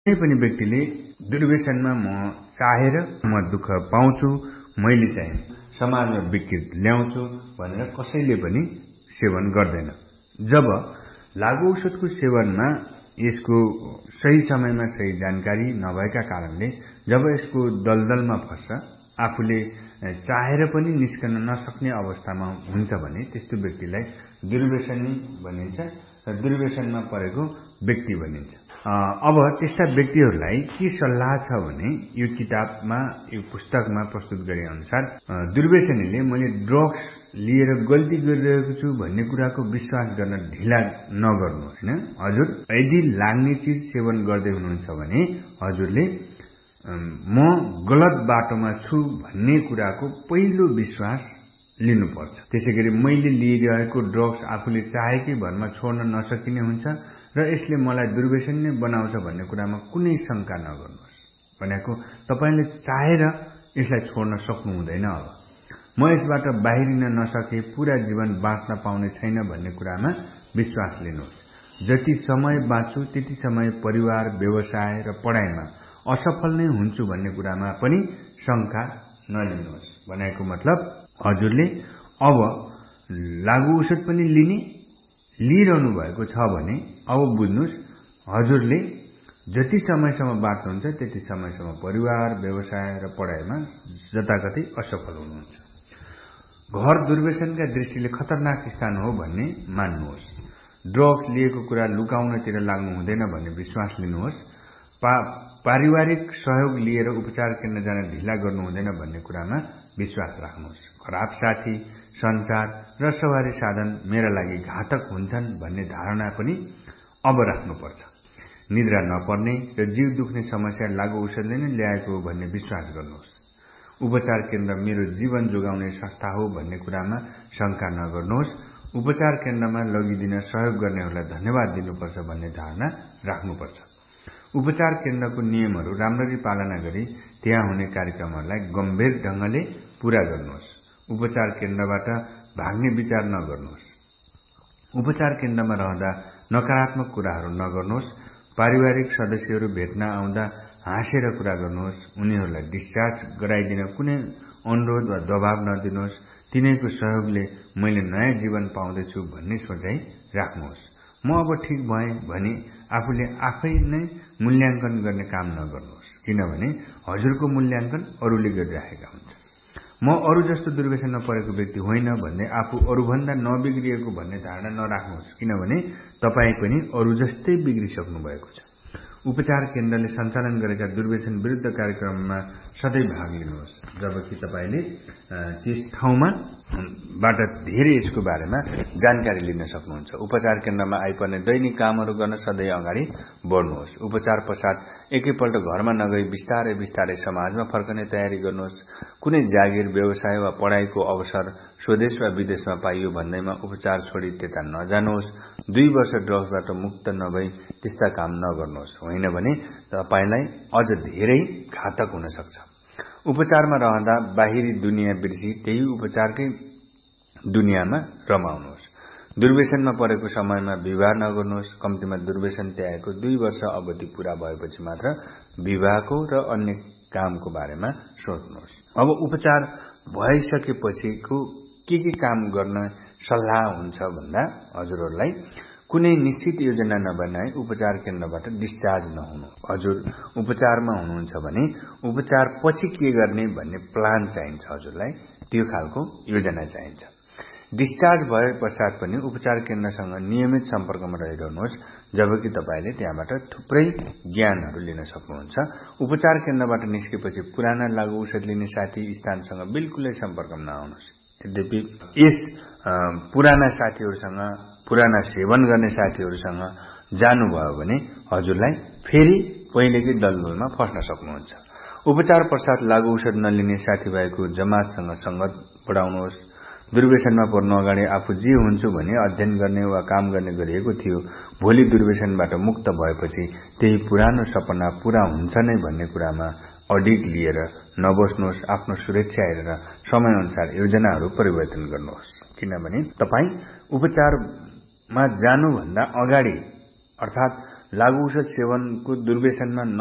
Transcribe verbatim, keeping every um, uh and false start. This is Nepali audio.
कुनै पनि व्यक्तिले दुर्व्यसनमा म चाहेर म दुःख पाउँछु, मैले चाहिँ समाजमा विकृत ल्याउँछु भनेर कसैले पनि सेवन गर्दैन। जब लागु औषधको सेवनमा यसको सही समयमा सही जानकारी नभएका कारणले जब यसको दलदलमा फस्छ, आफूले चाहेर पनि निस्कन नसक्ने अवस्थामा हुन्छ भने त्यस्तो व्यक्तिलाई दुर्व्यसनी भनिन्छ र दुर्व्यसनमा परेको व्यक्ति भनिन्छ। अब त्यस्ता व्यक्तिहरूलाई के सल्लाह छ भने यो किताबमा यो पुस्तकमा प्रस्तुत गरे अनुसार दुर्व्यसनीले मैले ड्रग्स लिएर गल्ती गरिरहेको छु भन्ने कुराको विश्वास गर्न ढिला नगर्नुहोस् हैन। हजुर यदि लाग्ने चीज सेवन गर्दै हुनुहुन्छ भने हजुरले म गलत बाटोमा छु भन्ने कुराको पहिलो विश्वास लिनुपर्छ। त्यसैगरी मैले लिइरहेको ड्रग्स आफूले चाहेकै भरमा छोड्न नसकिने हुन्छ र यसले मलाई दुर्व्यसन नै बनाउँछ भन्ने कुरामा कुनै शंका नगर्नुहोस्। भनेको तपाईले चाहेर यसलाई छोड्न सक्नु हुँदैन। अब म यसबाट बाहिरिन नसके पूरा जीवन बाँच्न पाउने छैन भन्ने कुरामा विश्वास लिनुहोस्। जति समय बाँच्छु त्यति समय परिवार, व्यवसाय र पढाइमा असफल नै हुन्छु भन्ने कुरामा पनि शंका नलिनुहोस्। भनेको मतलब हजुरले अब लागु औषध पनि लिने लिइरहनु भएको छ भने अब बुझ्नुस् हजुरले जति समयसम्म बाँच्नुहुन्छ त्यति समयसम्म परिवार, व्यवसाय र पढाइमा जताकतै असफल हुनुहुन्छ। घर दुर्व्यसनका दृष्टिले खतरनाक स्थान हो भन्ने मान्नुहोस्। ड्रग्स लिएको कुरा लुकाउनतिर लाग्नु हुँदैन भन्ने विश्वास लिनुहोस्। पा, पारिवारिक सहयोग लिएर उपचार केन्द्र जान ढिला गर्नु हुँदैन भन्ने कुरामा विश्वास राख्नुहोस्। खराब साथी, संसार र सवारी साधन मेरा लागि घातक हुन्छन् भन्ने धारणा पनि अब राख्नुपर्छ। निद्रा नपर्ने र जीव दुख्ने समस्या लागु औषधले नै ल्याएको हो भन्ने विश्वास गर्नुहोस्। उपचार केन्द्र मेरो जीवन जोगाउने संस्था हो भन्ने कुरामा शंका नगर्नुहोस्। उपचार केन्द्रमा लगिदिन सहयोग गर्नेहरूलाई धन्यवाद दिनुपर्छ भन्ने धारणा राख्नुपर्छ। उपचार केन्द्रको नियमहरू राम्ररी पालना गरी त्यहाँ हुने कार्यक्रमहरूलाई गम्भीर ढंगले पूरा गर्नुहोस्। उपचार केन्द्रबाट भाग्ने विचार नगर्नुहोस्। उपचार केन्द्रमा रहँदा नकारात्मक कुराहरू नगर्नुहोस्। पारिवारिक सदस्यहरू भेट्न आउँदा हाँसेर कुरा गर्नुहोस्। उनीहरूलाई डिस्चार्ज गराइदिन कुनै अनुरोध वा दबाव नदिनुहोस्। तिनैको सहयोगले मैले नयाँ जीवन पाउँदैछु भन्ने सोचाइ राख्नुहोस्। म अब ठीक भएँ भने आफूले आफै नै मूल्याङ्कन गर्ने काम नगर्नुहोस्, किनभने हजुरको मूल्याङ्कन अरूले गरिराखेका हुन्छ। म अरू जस्तो दुर्व्यसनमा परेको व्यक्ति होइन भन्दै आफू अरूभन्दा नबिग्रिएको भन्ने धारणा नराख्नुहोस्, किनभने तपाईँ पनि अरू जस्तै बिग्रिसक्नु भएको छ। उपचार केन्द्रले सञ्चालन गरेका दुर्व्यसन विरुद्ध कार्यक्रममा सधैँ भाग लिनुहोस्, जबकि तपाईले त्यस ठाउँमा बाट धेरै यसको बारेमा जानकारी लिन सक्नुहुन्छ। उपचार केन्द्रमा आइपर्ने दैनिक कामहरू गर्न सधैँ अगाडि बढ्नुहोस्। उपचार पश्चात एकैपल्ट घरमा नगई बिस्तारै बिस्तारै समाजमा फर्कने तयारी गर्नुहोस्। कुनै जागिर, व्यवसाय वा पढाइको अवसर स्वदेश वा विदेशमा पाइयो भन्दैमा उपचार छोडी त्यता नजानुहोस्। दुई वर्ष ड्रग्सबाट मुक्त नभई त्यस्ता काम नगर्नुहोस्, होइन भने तपाईलाई अझ धेरै घातक हुन सक्छ। उपचारमा रहँदा बाहिरी दुनियाँ बिर्सी त्यही उपचारकै दुनियाँमा रमाउनुहोस्। दुर्व्यसनमा परेको समयमा विवाह नगर्नुहोस्। कम्तीमा दुर्व्यसन त्यागेको दुई वर्ष अवधि पूरा भएपछि मात्र विवाहको र अन्य कामको बारेमा सोच्नुहोस्। अब उपचार भइसकेपछिको के के काम गर्न सल्लाह हुन्छ भन्दा हजुरहरूलाई कुनै निश्चित योजना नबनाई उपचार केन्द्रबाट डिस्चार्ज नहुनु। हजुर उपचारमा हुनुहुन्छ भने उपचार पछि के गर्ने भन्ने प्लान चाहिन्छ। हजुरलाई त्यो खालको योजना चाहिन्छ। डिस्चार्ज भए पश्चात पनि उपचार केन्द्रसँग नियमित सम्पर्कमा रहिरहनुहोस्, जबकि तपाईले त्यहाँबाट थुप्रै ज्ञानहरू लिन सक्नुहुन्छ। उपचार केन्द्रबाट निस्केपछि पुराना लागु औषध लिने साथी स्थानसँग बिल्कुलै सम्पर्कमा नआउनुहोस्। यद्यपि यस पुराना साथीहरूसँग, पुराना सेवन गर्ने साथीहरूसँग जानुभयो भने हजुरलाई फेरि पहिलेकै दलदलमा फस्न सक्नुहुन्छ। उपचार पश्चात लागु औषध नलिने साथीभाइको जमातसँग संगत बढाउनुहोस्। दुर्व्यसनमा पर्नु अगाडि आफू जे हुन्छु भने अध्ययन गर्ने वा काम गर्ने गरिएको थियो, भोलि दुर्व्यसनबाट मुक्त भएपछि त्यही पुरानो सपना पूरा हुन्छ नै भन्ने कुरामा अडिग लिएर नबस्नुहोस्। आफ्नो सुरक्षा हेरेर समयअनुसार योजनाहरू परिवर्तन गर्नुहोस्, किनभने तपाई उपचारमा जानुभन्दा अगाडि अर्थात लागु औषध सेवनको दुर्व्यसनमा